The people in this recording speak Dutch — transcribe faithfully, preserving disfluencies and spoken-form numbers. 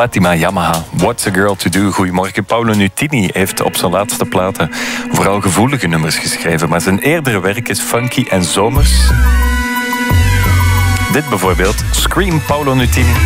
Fatima Yamaha, What's a Girl to Do. Goedemorgen. Paolo Nutini heeft op zijn laatste platen vooral gevoelige nummers geschreven, maar zijn eerdere werk is funky en zomers. Dit bijvoorbeeld, Scream, Paolo Nutini.